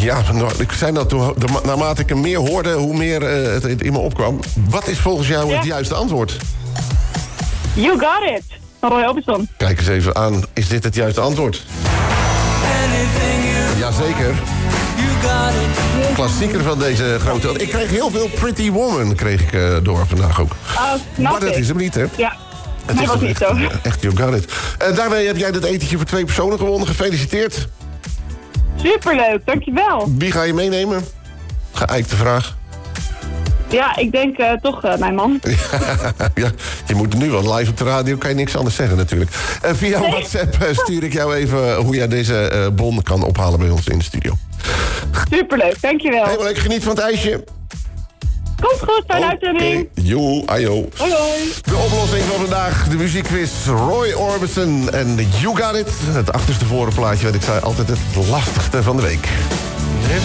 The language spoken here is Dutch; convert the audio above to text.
Ja, ik zei dat naarmate ik hem meer hoorde, hoe meer het in me opkwam. Wat is volgens jou het juiste antwoord? You got it. Van Roy Orbison. Kijk eens even aan, is dit het juiste antwoord? Jazeker. Klassieker van deze grote... Ik kreeg heel veel Pretty Woman door vandaag ook. Maar dat is hem niet, hè? Ja. Het is was niet zo. Echt, you got it. Daarmee heb jij dat etentje voor 2 personen gewonnen. Gefeliciteerd. Superleuk, dankjewel. Wie ga je meenemen? Geëikte vraag. Ja, ik denk toch mijn man. Ja, je moet nu wel live op de radio, kan je niks anders zeggen natuurlijk. Via WhatsApp stuur ik jou even hoe jij deze bon kan ophalen bij ons in de studio. Superleuk, dankjewel. Helemaal lekker, geniet van het ijsje. Komt goed, fijne uitzending. Jo, ajo. Hoi, hoi. De oplossing van vandaag, de muziekquiz Roy Orbison en You Got It. Het achterstevoren plaatje, wat ik zei, altijd het lastigste van de week.